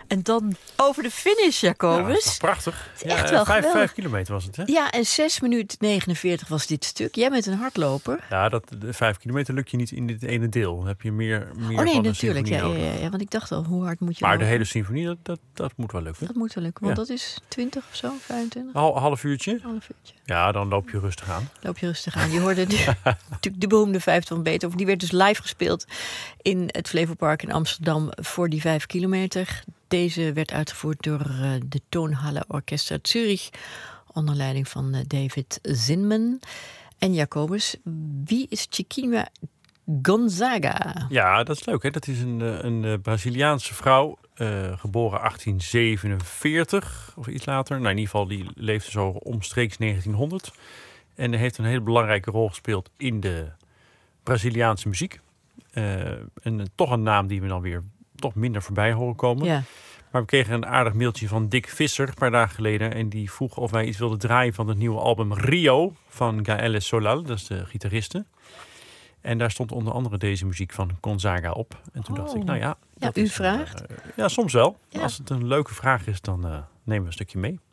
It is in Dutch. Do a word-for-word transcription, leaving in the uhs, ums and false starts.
En dan over de finish, Jacobus. Ja, dat is toch prachtig. Het is echt wel vijf, geweldig. vijf kilometer was het, hè? Ja, en zes minuten negenenveertig was dit stuk. Jij bent een hardloper. Ja, dat, de vijf kilometer lukt je niet in dit ene deel. Dan heb je meer, meer Oh nee, van de natuurlijk. Ja, symfonie ja, nodig. ja, ja, want ik dacht al, hoe hard moet je Maar de lopen? hele symfonie, dat, dat, dat moet wel lukken. Dat moet wel lukken, want Ja. dat is twintig of zo, vijfentwintig, Een hal- half uurtje? half uurtje. Ja, dan loop je rustig aan. Loop je rustig aan. Je hoorde nu natuurlijk de beroemde vijfde van Beethoven. Die werd dus live gespeeld in het Flevopark in Amsterdam voor die vijf kilometer. Deze werd uitgevoerd door uh, de Toonhalle Orkest uit Zurich, onder leiding van uh, David Zinman. En Jacobus, wie is Chiquinha Gonzaga? Ja, dat is leuk, hè? Dat is een, eh, een eh, Braziliaanse vrouw, uh, geboren achttien zevenenveertig of iets later. Nou, in ieder geval, die leefde zo omstreeks negentienhonderd. En heeft een hele belangrijke rol gespeeld in de Braziliaanse muziek. Uh, en uh, toch een naam die we dan weer toch minder voorbij horen komen. Ja. Maar we kregen een aardig mailtje van Dick Visser een paar dagen geleden. En die vroeg of wij iets wilden draaien van het nieuwe album Rio van Gaëlle Solal. Dat is de gitariste. En daar stond onder andere deze muziek van Gonzaga op. En toen oh. dacht ik, nou ja. Ja, u vraagt? Uh, ja, soms wel. Ja. Als het een leuke vraag is, dan uh, nemen we een stukje mee.